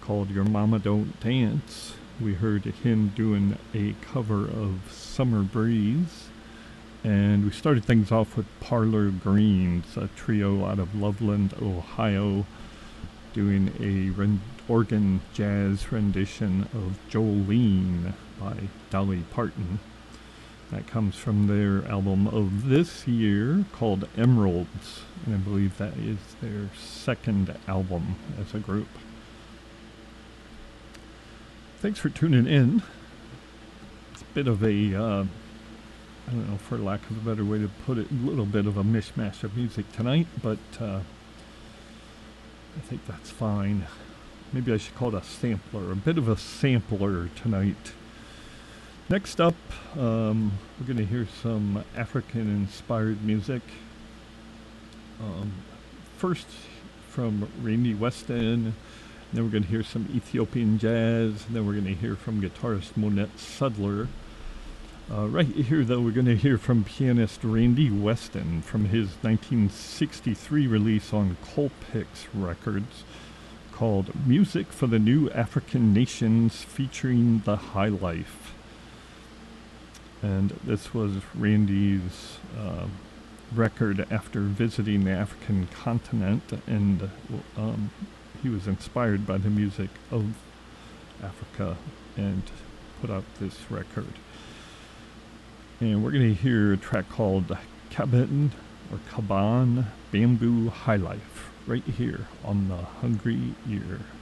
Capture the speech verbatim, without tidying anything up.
called Your Mama Don't Dance. We heard him doing a cover of Summer Breeze. And we started things off with Parlor Greens, a trio out of Loveland, Ohio, doing a ren- organ jazz rendition of Jolene by Dolly Parton. That comes from their album of this year called Emeralds, and I believe that is their second album as a group. Thanks for tuning in. It's a bit of a, uh, I don't know, for lack of a better way to put it, a little bit of a mishmash of music tonight, but uh, I think that's fine. Maybe I should call it a sampler, a bit of a sampler tonight. Next up, um, we're going to hear some African-inspired music. Um, first from Randy Weston, then we're going to hear some Ethiopian jazz, and then we're going to hear from guitarist Monette Sudler. Uh, right here, though, we're going to hear from pianist Randy Weston from his nineteen sixty-three release on Colpix Records called Music for the New African Nations featuring the High Life. And this was Randy's uh, record after visiting the African continent, and um, he was inspired by the music of Africa and put out this record. And we're going to hear a track called Kaban or Kaban Bamboo High Life right here on the Hungry Ear.